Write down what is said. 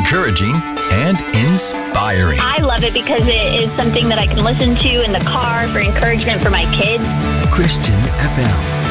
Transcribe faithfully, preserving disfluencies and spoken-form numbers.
encouraging, and inspiring. I love it because it is something that I can listen to in the car for encouragement for my kids. Christian F M.